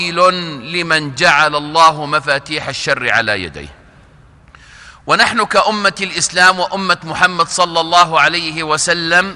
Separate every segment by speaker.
Speaker 1: لمن جعل الله مفاتيح الشر على يديه. ونحن كأمة الإسلام وأمة محمد صلى الله عليه وسلم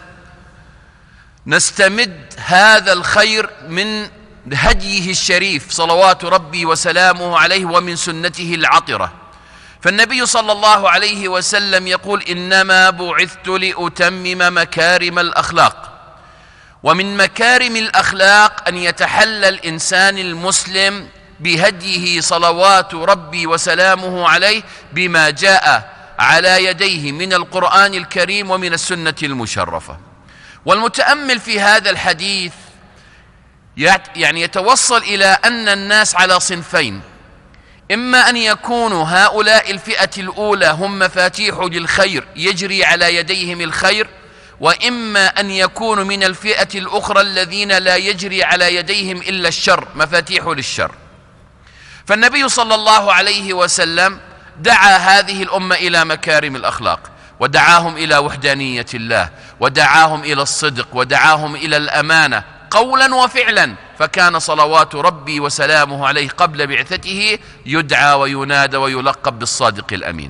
Speaker 1: نستمد هذا الخير من هديه الشريف صلوات ربي وسلامه عليه ومن سنته العطرة. فالنبي صلى الله عليه وسلم يقول: إنما بعثت لأتمم مكارم الأخلاق. ومن مكارم الأخلاق أن يتحلى الإنسان المسلم بهديه صلوات ربي وسلامه عليه بما جاء على يديه من القرآن الكريم ومن السنة المشرفة. والمتأمل في هذا الحديث يعني يتوصل إلى أن الناس على صنفين: إما أن يكونوا هؤلاء الفئة الأولى هم مفاتيح للخير يجري على يديهم الخير، وإما أن يكونوا من الفئة الأخرى الذين لا يجري على يديهم إلا الشر، مفاتيح للشر. فالنبي صلى الله عليه وسلم دعا هذه الأمة إلى مكارم الأخلاق، ودعاهم إلى وحدانية الله، ودعاهم إلى الصدق، ودعاهم إلى الأمانة قولا وفعلا. فكان صلوات ربي وسلامه عليه قبل بعثته يدعى وينادى ويلقب بالصادق الأمين.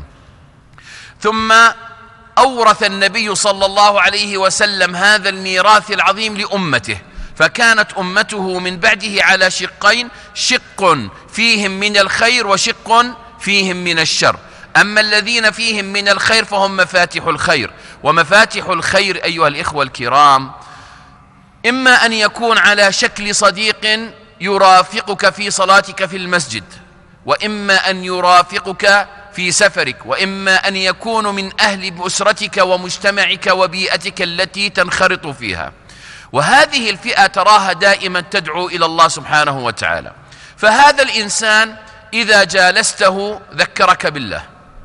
Speaker 1: ثم أورث النبي صلى الله عليه وسلم هذا الميراث العظيم لأمته، فكانت أمته من بعده على شقين: شق فيهم من الخير وشق فيهم من الشر. أما الذين فيهم من الخير فهم مفاتيح الخير. ومفاتيح الخير أيها الإخوة الكرام إما أن يكون على شكل صديق يرافقك في صلاتك في المسجد، وإما أن يرافقك في سفرك، وإما أن يكون من أهل أسرتك ومجتمعك وبيئتك التي تنخرط فيها. وهذه الفئة تراها دائما تدعو إلى الله سبحانه وتعالى. فهذا الإنسان إذا جالسته ذكرك بالله،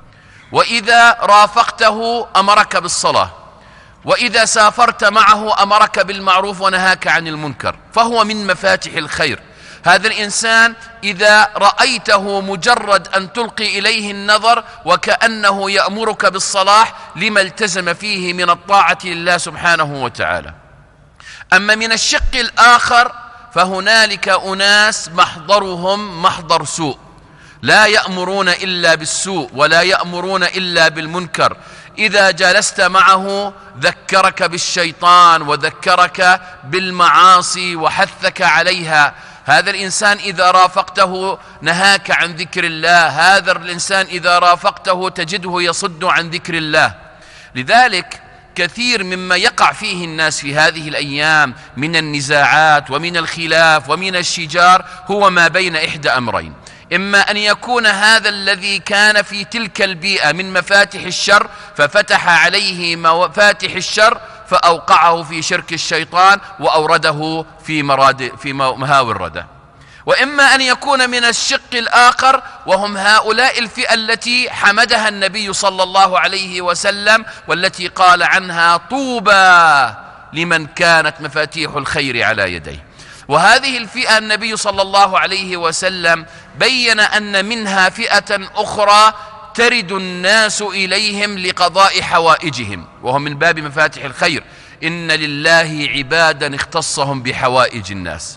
Speaker 1: وإذا رافقته أمرك بالصلاة، وإذا سافرت معه أمرك بالمعروف ونهاك عن المنكر، فهو من مفاتيح الخير. هذا الإنسان إذا رأيته مجرد أن تلقي إليه النظر وكأنه يأمرك بالصلاح لما التزم فيه من الطاعة لله سبحانه وتعالى. أما من الشق الآخر فهنالك أناس محضرهم محضر سوء، لا يأمرون إلا بالسوء ولا يأمرون إلا بالمنكر. إذا جلست معه ذكرك بالشيطان وذكرك بالمعاصي وحثك عليها. هذا الإنسان إذا رافقته نهاك عن ذكر الله، هذا الإنسان إذا رافقته تجده يصد عن ذكر الله. لذلك كثير مما يقع فيه الناس في هذه الأيام من النزاعات ومن الخلاف ومن الشجار هو ما بين إحدى أمرين: إما أن يكون هذا الذي كان في تلك البيئة من مفاتيح الشر ففتح عليه مفاتيح الشر فأوقعه في شرك الشيطان وأورده في مهاوي الردى، وإما أن يكون من الشق الآخر وهم هؤلاء الفئة التي حمدها النبي صلى الله عليه وسلم والتي قال عنها: طوبى لمن كانت مفاتيح الخير على يديه. وهذه الفئة النبي صلى الله عليه وسلم بين أن منها فئة أخرى ترد الناس إليهم لقضاء حوائجهم، وهم من باب مفاتيح الخير. إن لله عبادا اختصهم بحوائج الناس،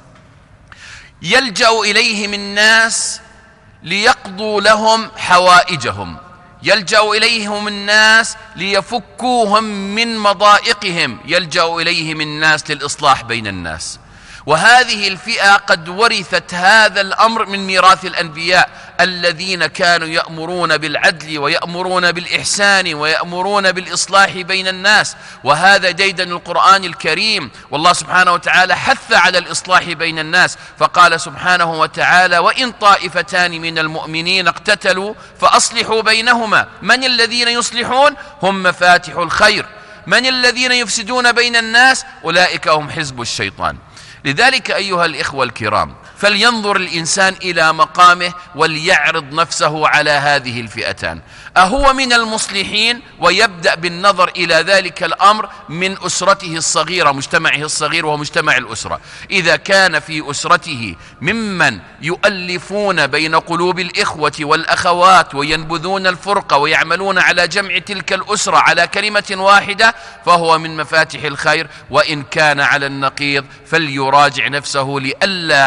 Speaker 1: يلجأ إليهم الناس ليقضوا لهم حوائجهم، يلجأ إليهم الناس ليفكوهم من مضائقهم، يلجأ إليهم الناس للإصلاح بين الناس. وهذه الفئة قد ورثت هذا الأمر من ميراث الأنبياء الذين كانوا يأمرون بالعدل ويأمرون بالإحسان ويأمرون بالإصلاح بين الناس. وهذا ديدن القرآن الكريم، والله سبحانه وتعالى حث على الإصلاح بين الناس، فقال سبحانه وتعالى: وإن طائفتان من المؤمنين اقتتلوا فأصلحوا بينهما. من الذين يصلحون؟ هم مفاتيح الخير. من الذين يفسدون بين الناس؟ أولئك هم حزب الشيطان. لذلك أيها الإخوة الكرام فلينظر الإنسان إلى مقامه وليعرض نفسه على هذه الفئتان: أهو من المصلحين؟ ويبدأ بالنظر إلى ذلك الأمر من أسرته الصغيرة، مجتمعه الصغير وهو مجتمع الأسرة. إذا كان في أسرته ممن يؤلفون بين قلوب الإخوة والأخوات وينبذون الفرقة ويعملون على جمع تلك الأسرة على كلمة واحدة فهو من مفاتيح الخير. وإن كان على النقيض فليراجع نفسه لئلا يقع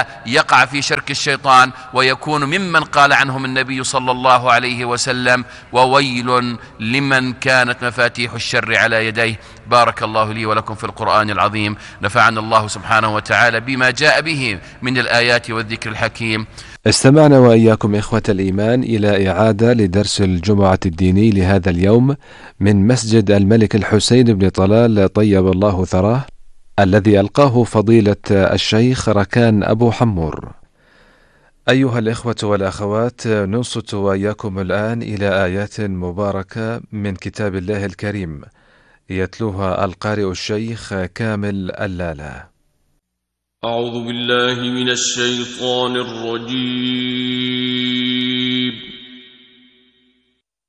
Speaker 1: يقع في شرك الشيطان ويكون ممن قال عنهم النبي صلى الله عليه وسلم: وويل لمن كانت مفاتيح الشر على يديه. بارك الله لي ولكم في القرآن العظيم، نفعنا الله سبحانه وتعالى بما جاء به من الآيات والذكر الحكيم.
Speaker 2: استمعنا وإياكم إخوة الإيمان إلى إعادة لدرس الجمعة الديني لهذا اليوم من مسجد الملك الحسين بن طلال طيب الله ثراه، الذي ألقاه فضيلة الشيخ ركان أبو حمور. أيها الإخوة والأخوات، ننصت وإياكم الآن إلى آيات مباركة من كتاب الله الكريم، يتلوها القارئ الشيخ كامل اللالة.
Speaker 3: أعوذ بالله من الشيطان الرجيم.